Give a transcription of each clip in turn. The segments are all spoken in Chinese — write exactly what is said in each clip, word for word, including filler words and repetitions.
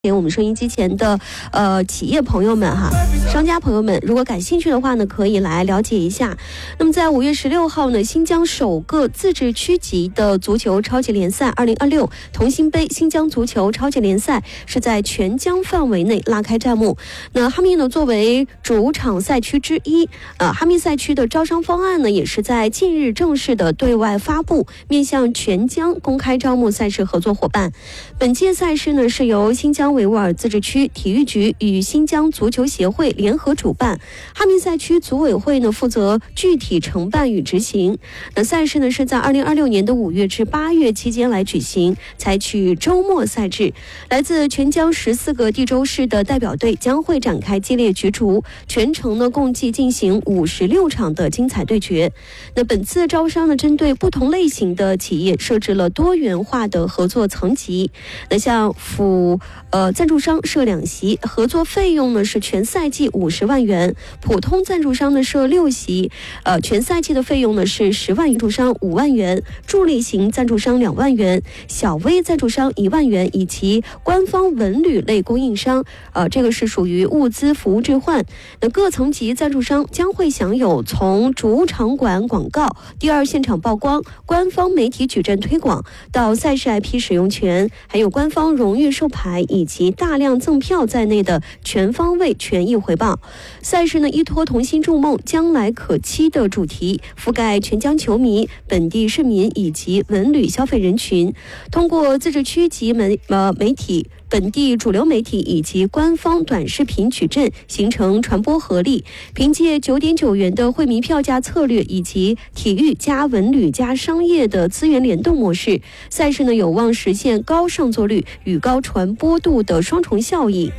给我们收音机前的呃企业朋友们哈，商家朋友们，如果感兴趣的话呢，可以来了解一下。那么在五月十六号呢，新疆首个自治区级的足球超级联赛二零二六同心杯新疆足球超级联赛是在全疆范围内拉开战幕。那哈密呢作为主场赛区之一，呃，哈密赛区的招商方案呢也是在近日正式的对外发布，面向全疆公开招募赛事合作伙伴。本届赛事呢是由新疆维吾尔自治区体育局与新疆足球协会联合主办，哈密赛区组委会呢负责具体承办与执行。那赛事呢是在二零二六年的五月至八月期间来举行，采取周末赛制。来自全疆十四个地州市的代表队将会展开激烈角逐，全程呢共计进行五十六场的精彩对决。那本次招商呢针对不同类型的企业设置了多元化的合作层级。那像辅呃赞助商设两席，合作费用呢是全赛季五十万元；普通赞助商呢设六席，呃全赛季的费用呢是十万，赞助商五万元，助力型赞助商两万元，小微赞助商一万元，以及官方文旅类供应商，呃这个是属于物资服务置换。那各层级赞助商将会享有从主场馆广告、第二现场曝光、官方媒体矩阵推广到赛事 I P 使用权，还有官方荣誉授牌以及大量赠票在内的全方位权益回报。赛事呢依托同心筑梦将来可期的主题，覆盖全疆球迷、本地市民以及文旅消费人群，通过自治区级媒呃媒体、本地主流媒体以及官方短视频矩阵形成传播合力。凭借九点九元的惠民票价策略以及体育加文旅加商业的资源联动模式，赛事呢有望实现高上座率与高传播度的双重效益。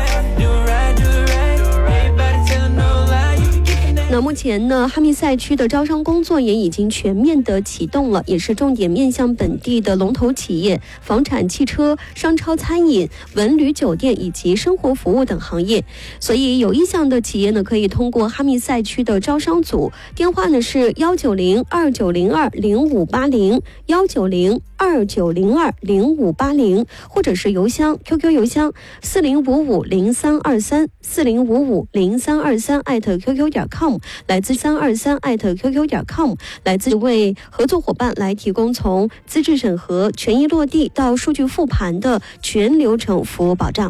那目前呢，哈密赛区的招商工作也已经全面的启动了，也是重点面向本地的龙头企业、房产、汽车、商超、餐饮、文旅、酒店以及生活服务等行业。所以有意向的企业呢，可以通过哈密赛区的招商组，电话呢是幺九零二九零二零五八零幺九零二九零二零五八零，或者是邮箱 Q Q 邮箱四零五五零三二三四零五五零三二三艾特 Q Q 点 com。来自三二三艾特 Q Q 点 com， 来自为合作伙伴来提供从资质审核、权益落地到数据复盘的全流程服务保障。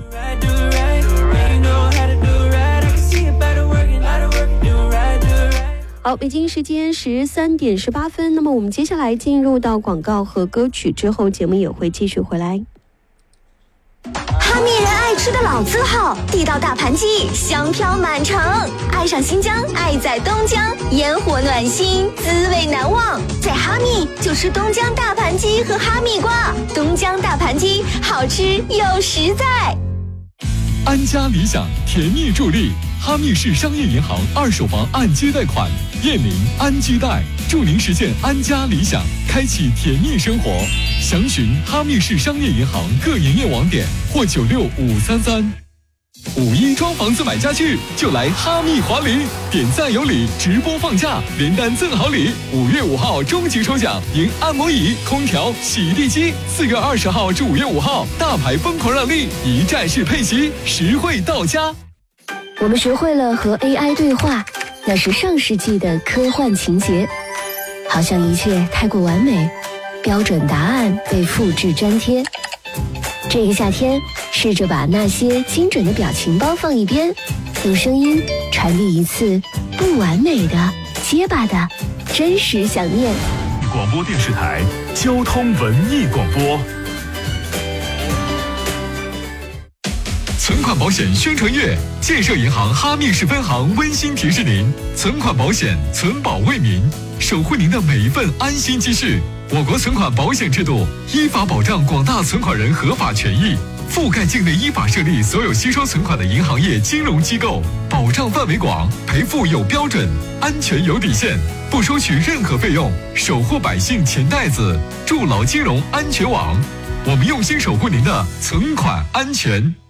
好，北京时间十三点十八分，那么我们接下来进入到广告和歌曲之后，节目也会继续回来。 哈密人爱吃的老字号，地道大盘鸡，香飘满城。爱上新疆，爱在东江，烟火暖心，滋味难忘。在哈密就吃东江大盘鸡和哈密瓜，东江大盘鸡好吃又实在。 安家理想甜蜜助力，哈密市商业银行二手房按揭贷款，燕林安居贷，助您实现安家理想，开启甜蜜生活。详询哈密市商业银行各营业网点或九六五三三。五一装房子买家具就来哈密华礼，点赞有礼，直播放假，连单赠好礼。五月五号终极抽奖，赢按摩椅、空调、洗地机。四月二十号至五月五号，大牌疯狂让利，一站式配齐，实惠到家。 我们学会了和 A I 对话，那是上世纪的科幻情节，好像一切太过完美，标准答案被复制粘贴。这个夏天，试着把那些精准的表情包放一边，用声音传递一次不完美的、结巴的真实想念。 广播电视台交通文艺广播。 存款保险宣传月，建设银行哈密市分行温馨提示您：存款保险，存保为民，守护您的每一份安心积蓄。我国存款保险制度依法保障广大存款人合法权益，覆盖境内依法设立所有吸收存款的银行业金融机构，保障范围广，赔付有标准，安全有底线，不收取任何费用，守护百姓钱袋子，筑牢金融安全网。我们用心守护您的存款安全。